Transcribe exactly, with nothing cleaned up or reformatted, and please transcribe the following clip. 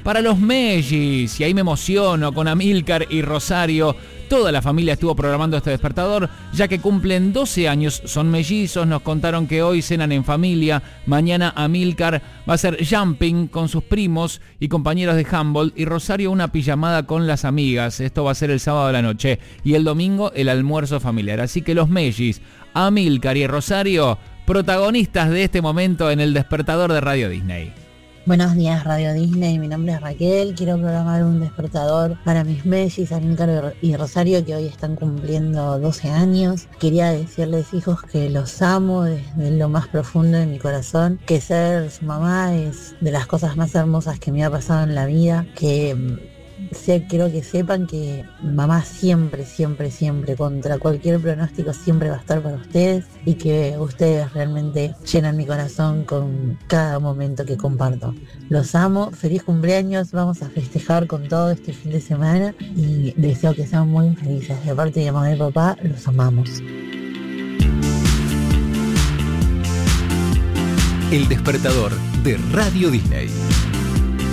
para los Mellis, y ahí me emociono con Amílcar y Rosario. Toda la familia estuvo programando este despertador, ya que cumplen doce años, son mellizos, nos contaron que hoy cenan en familia, mañana Amílcar va a hacer jumping con sus primos y compañeros de handball, y Rosario una pijamada con las amigas, esto va a ser el sábado de la noche, y el domingo el almuerzo familiar, así que los mellis, Amílcar y Rosario, protagonistas de este momento en el despertador de Radio Disney. Buenos días, Radio Disney, mi nombre es Raquel, quiero programar un despertador para mis mellis, Amílcar y Rosario, que hoy están cumpliendo doce años. Quería decirles, hijos, que los amo desde lo más profundo de mi corazón, que ser su mamá es de las cosas más hermosas que me ha pasado en la vida, que sé, quiero que sepan que mamá siempre, siempre, siempre, contra cualquier pronóstico, siempre va a estar para ustedes, y que ustedes realmente llenan mi corazón con cada momento que comparto. Los amo, feliz cumpleaños, vamos a festejar con todo este fin de semana y deseo que sean muy felices. De parte de mamá y papá, los amamos. El despertador de Radio Disney.